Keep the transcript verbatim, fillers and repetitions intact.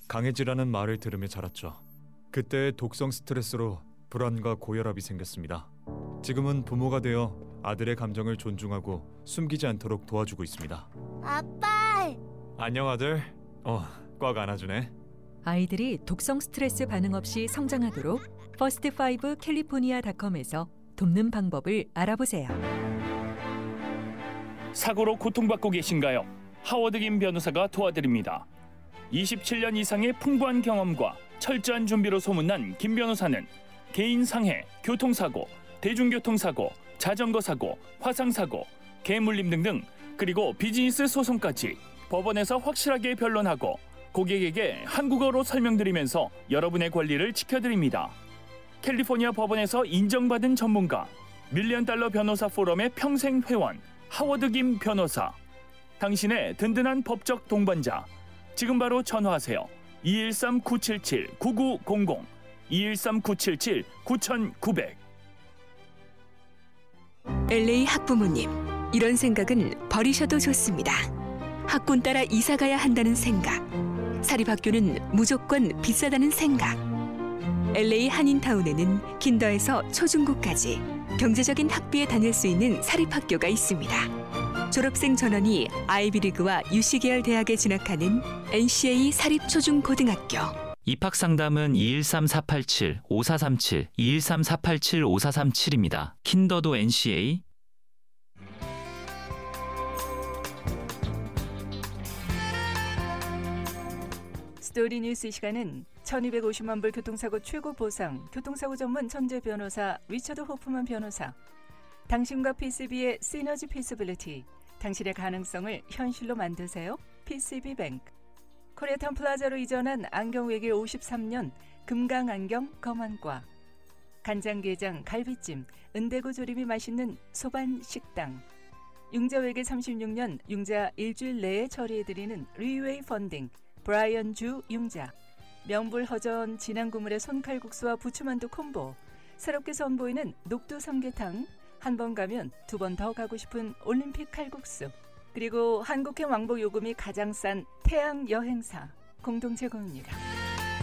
강해지라는 말을 들으며 자랐죠. 그때의 독성 스트레스로 불안과 고혈압이 생겼습니다. 지금은 부모가 되어 아들의 감정을 존중하고 숨기지 않도록 도와주고 있습니다. 아빠! 안녕 아들. 어, 꽉 안아주네. 아이들이 독성 스트레스 반응 없이 성장하도록 퍼스트 파이브 캘리포니아닷컴에서 돕는 방법을 알아보세요. 사고로 고통받고 계신가요? 하워드 김 변호사가 도와드립니다. 이십칠 년 이상의 풍부한 경험과 철저한 준비로 소문난 김 변호사는 개인 상해, 교통사고, 대중교통사고, 자전거 사고, 화상사고, 개물림 등등 그리고 비즈니스 소송까지 법원에서 확실하게 변론하고 고객에게 한국어로 설명드리면서 여러분의 권리를 지켜드립니다. 캘리포니아 법원에서 인정받은 전문가, 밀리언 달러 변호사 포럼의 평생 회원, 하워드 김 변호사. 당신의 든든한 법적 동반자. 지금 바로 전화하세요. 이일삼 구칠칠 구구공공, 이일삼 구칠칠 구구공공. 엘에이 학부모님, 이런 생각은 버리셔도 좋습니다. 학군 따라 이사 가야 한다는 생각, 사립학교는 무조건 비싸다는 생각. 엘에이 한인타운에는 킨더에서 초중고까지 경제적인 학비에 다닐 수 있는 사립학교가 있습니다. 졸업생 전원이 아이비리그와 유씨 계열 대학에 진학하는 엔씨에이 사립초중고등학교. 입학 상담은 이일삼 사팔칠 오사삼칠, 이일삼 사팔칠 오사삼칠입니다. 킨더도 엔씨에이. 스토리 뉴스 이 시간은 천이백오십만 불 교통사고 최고 보상, 교통사고 전문 천재 변호사 리처드 호프만 변호사, 당신과 피씨비의 시너지 피서빌리티, 당신의 가능성을 현실로 만드세요. 피씨비뱅크. 코리아타운 플라자로 이전한 안경외계 오십삼 년 금강안경 검안과, 간장게장, 갈비찜, 은대구 조림이 맛있는 소반식당, 융자외계 삼십육 년 융자 일주일 내에 처리해드리는 리웨이 펀딩, 브라이언 주 융자, 명불허전 진한국물의 손칼국수와 부추만두 콤보, 새롭게 선보이는 녹두 삼계탕, 한 번 가면 두 번 더 가고 싶은 올림픽 칼국수, 그리고 한국행 왕복 요금이 가장 싼 태양 여행사 공동 제공입니다.